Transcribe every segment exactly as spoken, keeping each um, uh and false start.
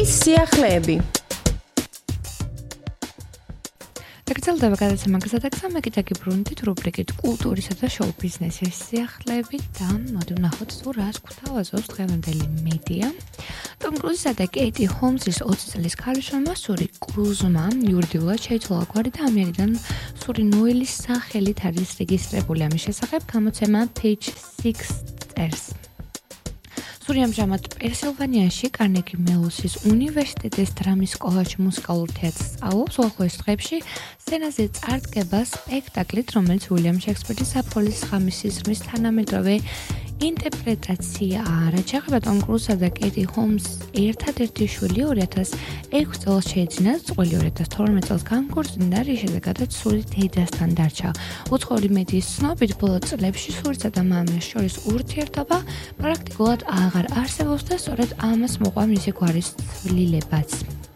ტელის სიახლეები. გრძელდება გადაცემა გზადაგზა, მე კიდე გიბრუნდით რუბრიკით კულტურისა და შოუ ბიზნესის სიახლეები და მოდი ვნახოთ თუ რას გვთავაზობს დღევანდელი მედია. ტომ კრუზისა და კეიტი ჰოლმსის ოცი წლის ქალიშვილმა სური კრუზმა იურიდიულად შეიცვალა გვარი და ამერიდან სური ნოელის სახელით არის რეგისტრირებული. ამის შესახებ გამოცემა Page six წერს. სური ამჟამად პენსილვანიაში კარნეგი მელოსის უნივერსიტეტის დრამის სკოლაში მუსიკალურ თეატრს სწავლობს. უახლოეს დღეებში სცენაზე წარდგება სპექტაკლით, რომელიც უილიამ შექსპირის საფრთხის ღამის სიზმრის თანამედროვე ინტერპრეტაციაა. რაც შეეხება ტომ კრუზსა და კეიტი ჰოლმს ერთადერთი შვილი ორი ათას ექვსი წელს შეეძინათ, წყვილი ორი ათას თორმეტ წელს განქორწინდა, რის შედეგადაც სული დედასთან დარჩა. უცხოური მედიის ცნობით, ბოლო წლებში სულისა და მამის შორის ურთიერთობა პრაქტიკულად აღარ არსებობს და სწორედ ამას მოყვა მისი გვარის ცვლილებაც.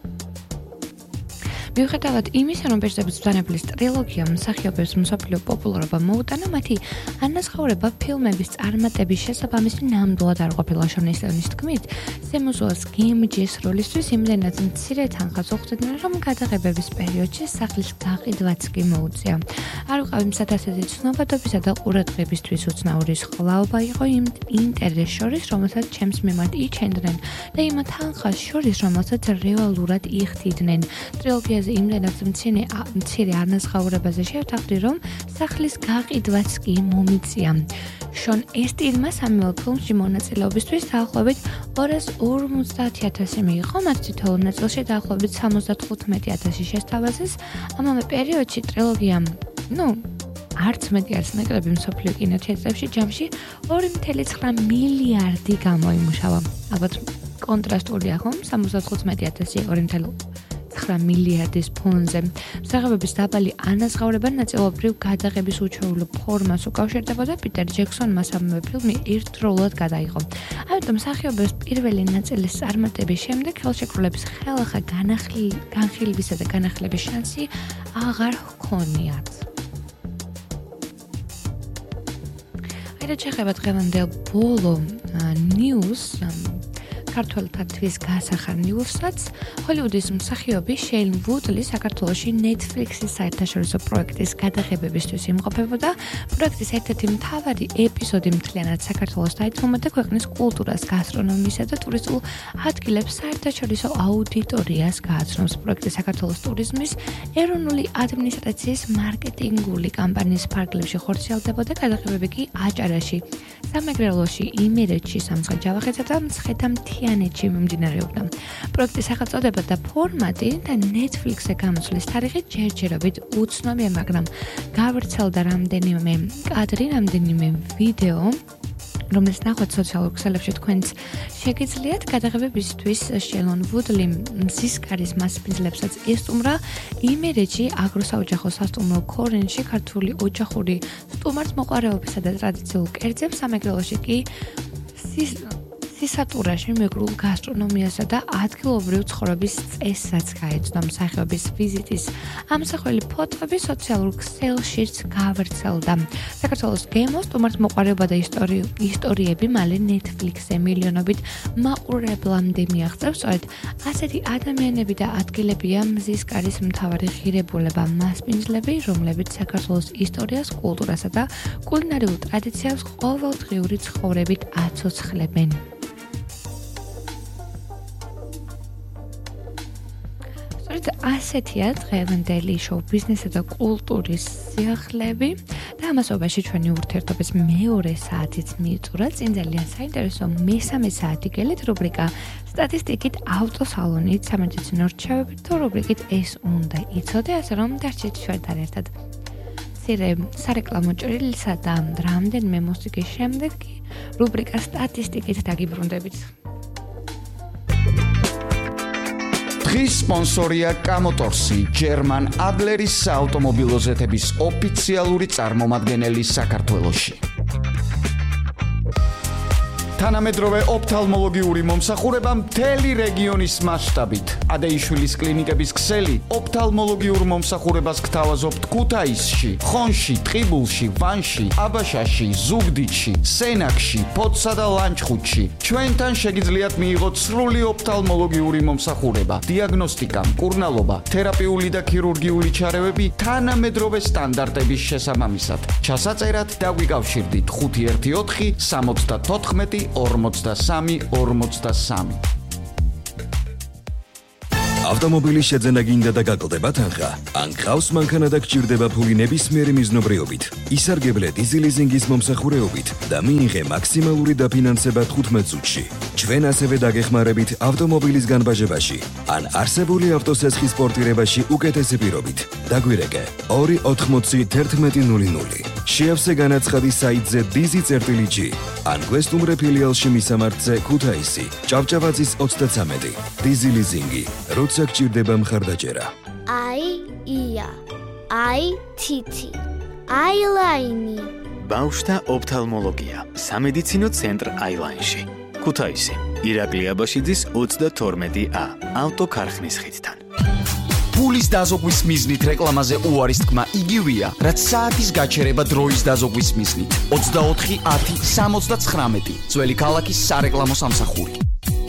მიუხედავად იმისა, რომ ბეჭდების ბრძანებლის ტრილოგიამ მსახიობებს მსოფლიო პოპულარობა მოუტანა, მათი ანაზღაურება ფილმების წარმატების შესაბამისი ნამდვილად არ ყოფილა. ჟურნალისტების თქმით, სემუზოას გემჯის როლისთვის იმდენად მცირე თანხას უხდიდნენ, რომ გადაღებების პერიოდში სახლის გაყიდვაც კი მოუწია. არ ვიყავი მზად ასეთი ცნობადობისა და ყურადღებისთვის უცნაური სხვაობა იყო იმ ინტერესს შორის, რომელსაც ჩემს მიმართ იჩენდნენ და იმ თანხას შორის, რომელსაც რეალურად იხდიდნენ. ტრილოგიაზე იმდენად მცირე მცირე ანაზღაურებაზე შევთანხმდი, რომ სახლის გაყიდვაც კი მომიწია. შონ ესტინმა სამივე ფილმში მონაწილეობისთვის დაახლოებით ორას ორმოცდაათი ათასი მიიღო, მათ თითოეულ ნაწილში დაახლოებით სამოცდათხუთმეტი ათასი შესთავაზეს. ამავე პერიოდში ტრილოგიამ, ну, არც მეტი არც ნაკლები მსოფლიო კინოთეატრებში ჯამში ორი წელი ცხრა მილიარდი გამოიმუშავა. ალბათ კონტრასტულია, ხომ? სამოცდათხუთმეტი ათასი ორი წელი ცხრა მილიარდის ფონზე. მსახიობების დაბალი ანაზღაურება ნაწილობრივ გადაღების უჩვეულო ფორმას უკავშირდებოდა. პიტერ ჯექსონმა სამივე ფილმი ერთდროულად გადაიღო. ამიტომ მსახიობების პირველი ნაწილის წარმატების შემდეგ ხელშეკრულების ხელახლა განხილვისა და განახლების შანსი აღარ ჰქონიათ. აი რაც შეეხება დღევანდელ ბოლო ნიუს, ქართველთა თვის გასახარ ნიუსაც, ჰოლივუდის მსახიობი შეინ ვუდლი საქართველოში Netflix-ის საერთაშორისო პროექტის გადაღებებისთვის იმყოფებოდა. პროექტის ერთ-ერთი მთავარი ეპიზოდი მთლიანად საქართველოს დაითმობოდა ქვეყნის კულტურას, გასტრონომიისა და ტურისტულ ადგილებს საერთაშორისო აუდიტორიას გააცნობს. პროექტი საქართველოს ტურიზმის ეროვნული ადმინისტრაციის მარკეტინგული კამპანიის ფარგლებში ხორციელდებოდა. გადაღებები კი აჭარაში, სამეგრელოში, იმერეთში, სამცხე-ჯავახეთსა და მცხეთა-მთიანეთში მიმდინარეობდა. პროექტის სახელწოდება და ფორმატი და Netflix-ზე გამოსვლის თარიღი ჯერჯერობით უცნობია, მაგრამ გავრცელდა რამდენიმე კადრი, რამდენიმე ვიდეო, რომელიც ნახოთ სოციალურ ქსელებში. თქვენც შეგიძლიათ. გადაღებებისთვის შეილონ ვუდლი მზისკარის მასპინძლებსაც ესტუმრა იმერეთში, აგროსაოჯახო სასტუმრო ქორენში ქართული ოჯახური სტუმართმოყვარეობისა და ტრადიციულ კერძებს, სამეგრელოში კი სისატურაში მეგრულ გასტრონომიასა და ადგილობრივ ცხოვრების წესსაც გაეცნო. მსახიობის ვიზიტის ამსახველი ფოტოები სოციალურ ქსელშიც გავრცელდა. საქართველოს გემოს სტუმართმოყვარეობა და ისტორიები მალე Netflix-ზე მილიონობით მაყურებლამდე მიაღწევს. სწორედ ასეთი ადამიანები და ადგილებია მზისკარის მთავარი ღირებულება, მასპინძლები, რომლებიც საქართველოს ისტორიას, კულტურასა და კულინარიულ ტრადიციებს ყოველდღიური ცხოვრებით აცოცხლებენ. ასეთია დღევანდელი შოუ ბიზნესა და კულტურის სიახლეები და ამასობაში ჩვენი ურთიერთობის მეორე საათიც მიიწურა. წინ ძალიან საინტერესო მესამე საათი გელით რუბრიკა სტატისტიკით ავტოსალონით, სამედიცინო რჩევებით თუ რუბრიკით ეს უნდა იცოდე, ასე რომ დარჩით ჩვენთან ერთად. მცირე სარეკლამო ჭრილისა და რამდენიმე მუსიკის შემდეგ კი რუბრიკა სტატისტიკით დაგიბრუნდებით. დღის სპონსორია კამოტორსი, ჯერმან ადლერის საავტომობილო ზეთების ოფიციალური წარმომადგენელი საქართველოში. თანამედროვე ოფთალმოლოგიური მომსახურება მთელი რეგიონის მასშტაბით. ადეიშვილის კლინიკების ქსელი ოფთალმოლოგიურ მომსახურებას გთავაზობთ ქუთაისში, ხონში, ტყიბულში, ვანში, აბაშაში, ზუგდიდში, სენაკში, ფოთსა და ლანჩხუთში. ჩვენთან შეგიძლიათ მიიღოთ სრული ოფთალმოლოგიური მომსახურება, დიაგნოსტიკა, მკურნალობა, თერაპიული და ქირურგიული ჩარევები თანამედროვე სტანდარტების შესაბამისად. ჩასაწერად დაგვიკავშირდით ხუთი ერთი ოთხი სამოცდათოთხმეტი ორმოცდასამი ორმოცდასამი. ავტომობილის შეძენა გინდა და გაკლდება თანხა? ან გყავს მანქანა და გჭირდება ფული ნებისმიერი მიზნობრიობით? ისარგებლე დიზელიზინგის მომსახურეობით და მიიღე მაქსიმალური დაფინანსება თხუთმეტ წუთში. ჩვენ ასევე დაგეხმარებით ავტომობილის განბაჟებაში ან არსებული ავტოსესხის პორტირებაში უკეთესი პირობით. დაგვირეკე ორი ოთხმოცი თერთმეტი ნული ნული. შეავსე განაცხადი საიტზე dizi.g ან გვესტუმრე ფილიალში მისამართზე ქუთაისი, ჭავჭავაძის ოცდათვრამეტი. დიზელიზინგი, როცა გჭირდება მხარდაჭერა. აი ია, აი თითი, აილაინი. ბავშვთა ოფთალმოლოგია, სამედიცინო ცენტრ აილაინში. ქუთაისი, ირაკლი აბაშიძის ოცდათორმეტი ა, ავტოქარხნის ხიდთან. ფულის დაზოგვის მიზნით რეკლამაზე უარის თქმა იგივეა, რაც საათის გაჩერება დროის დაზოგვის მიზნით. ოცდაოთხი ათი სამოცდაცხრამეტი. ძველი ქალაქის სარეკლამო სამსახური.